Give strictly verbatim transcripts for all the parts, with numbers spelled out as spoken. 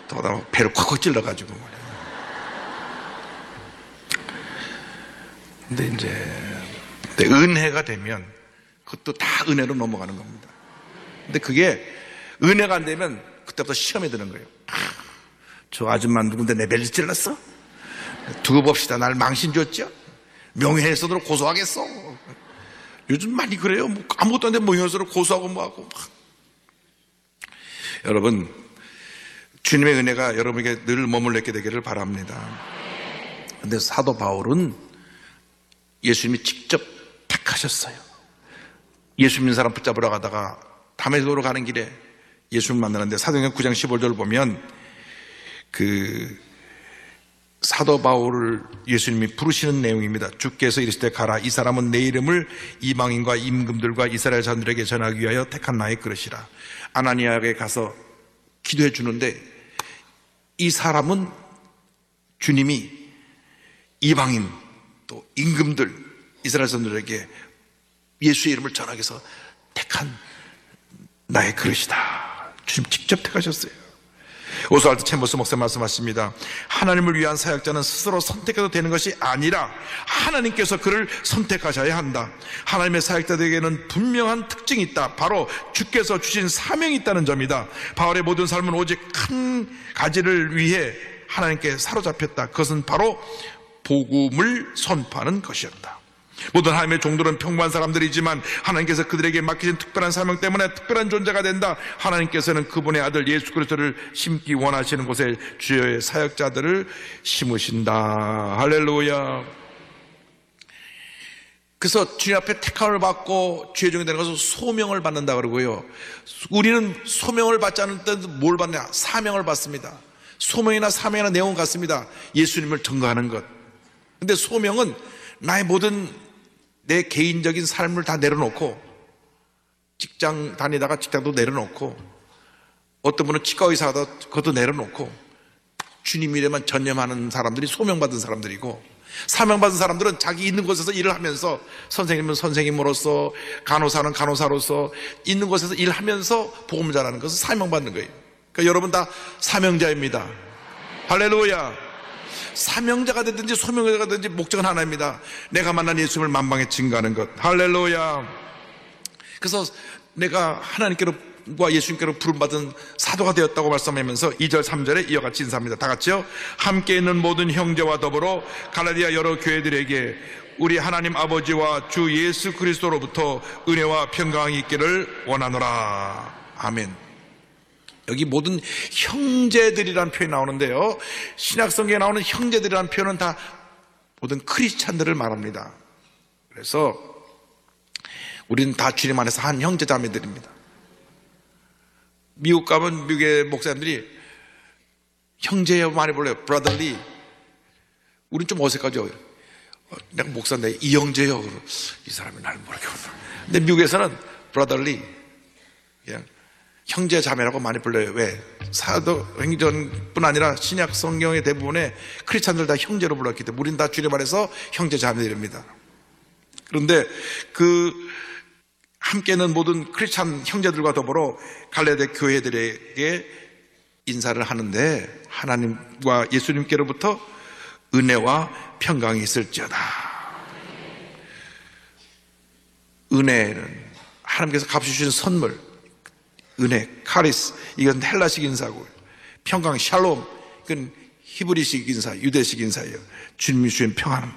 또 배를 콱콱 찔러가지고. 근데 이제 근데 은혜가 되면 그것도 다 은혜로 넘어가는 겁니다. 근데 그게 은혜가 안 되면 그때부터 시험에 드는 거예요. 저 아줌마 누군데 내 배를 찔렀어? 두고 봅시다. 날 망신 줬죠? 명예훼손으로 고소하겠어? 요즘 많이 그래요. 뭐 아무것도 안 돼 명예훼손으로 고소하고 뭐하고. 여러분, 주님의 은혜가 여러분에게 늘 머물렀게 되기를 바랍니다. 근데 사도 바울은 예수님이 직접 택하셨어요. 예수 믿는 사람 붙잡으러 가다가 다메섹으로 가는 길에 예수님 만나는데 사도행전 구 장 십오 절을 보면 그 사도 바울을 예수님이 부르시는 내용입니다. 주께서 이르시되 가라. 이 사람은 내 이름을 이방인과 임금들과 이스라엘 자들에게 전하기 위하여 택한 나의 그릇이라. 아나니아에게 가서 기도해 주는데 이 사람은 주님이 이방인 또 임금들 이스라엘 사람들에게 예수의 이름을 전하기 위해서 택한 나의 그릇이다. 주님 직접 택하셨어요. 오스왈드 챔버스 목사 말씀하십니다. 하나님을 위한 사역자는 스스로 선택해도 되는 것이 아니라 하나님께서 그를 선택하셔야 한다. 하나님의 사역자들에게는 분명한 특징이 있다. 바로 주께서 주신 사명이 있다는 점이다. 바울의 모든 삶은 오직 한 가지를 위해 하나님께 사로잡혔다. 그것은 바로 복음을 선포하는 것이었다. 모든 하나님의 종들은 평범한 사람들이지만 하나님께서 그들에게 맡기신 특별한 사명 때문에 특별한 존재가 된다. 하나님께서는 그분의 아들 예수 그리스도를 심기 원하시는 곳에 주의 사역자들을 심으신다. 할렐루야. 그래서 주님 앞에 택함을 받고 주의 종이 되는 것은 소명을 받는다 그러고요. 우리는 소명을 받지 않을 때 뭘 받냐? 사명을 받습니다. 소명이나 사명이나 내용은 같습니다. 예수님을 증거하는 것. 근데 소명은 나의 모든 내 개인적인 삶을 다 내려놓고 직장 다니다가 직장도 내려놓고 어떤 분은 치과 의사하다 그것도 내려놓고 주님 일에만 전념하는 사람들이 소명받은 사람들이고 사명받은 사람들은 자기 있는 곳에서 일을 하면서 선생님은 선생님으로서 간호사는 간호사로서 있는 곳에서 일하면서 복음을 전하는 것은 사명받는 거예요. 그러니까 여러분 다 사명자입니다. 할렐루야. 사명자가 되든지 소명자가 되든지 목적은 하나입니다. 내가 만난 예수님을 만방에 증거하는 것. 할렐루야. 그래서 내가 하나님께로와 예수님께로 부름받은 사도가 되었다고 말씀하면서 이 절 삼 절에 이와 같이 인사합니다. 다 같이요. 함께 있는 모든 형제와 더불어 갈라디아 여러 교회들에게 우리 하나님 아버지와 주 예수 그리스도로부터 은혜와 평강이 있기를 원하노라. 아멘. 여기 모든 형제들이라는 표현이 나오는데요. 신약성경에 나오는 형제들이라는 표현은 다 모든 크리스찬들을 말합니다. 그래서 우리는 다 주님 안에서 한 형제자매들입니다. 미국 가면 미국의 목사님들이 형제예요 많이 불러요. 브라더리. 우린 좀 어색하죠. 내가 목사인데 이 형제요. 이 사람이 나를 모르겠구나. 근데 미국에서는 브라더리 그냥 형제 자매라고 많이 불러요. 왜? 사도행전뿐 아니라 신약 성경의 대부분의 크리스찬들 다 형제로 불렀기 때문에 우린 다 주님 안에서 형제 자매들입니다. 그런데 그 함께는 모든 크리스찬 형제들과 더불어 갈라디아 교회들에게 인사를 하는데 하나님과 예수님께로부터 은혜와 평강이 있을지어다. 은혜는 하나님께서 값이 주신 선물, 은혜, 카리스, 이건 헬라식 인사고, 평강, 샬롬, 이건 히브리식 인사, 유대식 인사예요. 주님이 주신 평안.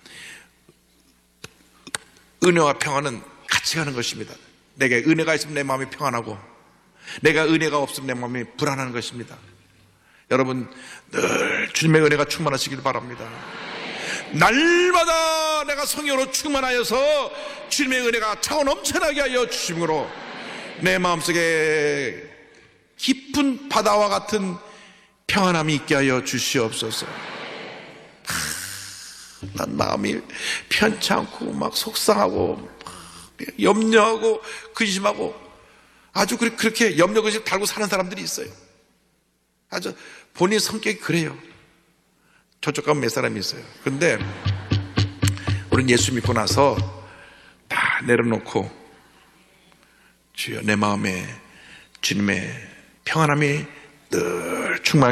은혜와 평안은 같이 가는 것입니다. 내게 은혜가 있으면 내 마음이 평안하고 내가 은혜가 없으면 내 마음이 불안한 것입니다. 여러분 늘 주님의 은혜가 충만하시길 바랍니다. 날마다 내가 성령으로 충만하여서 주님의 은혜가 차고 넘쳐나게 하여 주심으로 내 마음속에 깊은 바다와 같은 평안함이 있게 하여 주시옵소서. 하, 난 마음이 편치 않고 막 속상하고 막 염려하고 근심하고 아주 그렇게 염려 근심 달고 사는 사람들이 있어요. 아주 본인 성격이 그래요. 저쪽 가면 몇 사람이 있어요. 그런데 우리는 예수 믿고 나서 다 내려놓고 주여 내 마음에 주님의 평안함이 늘 충만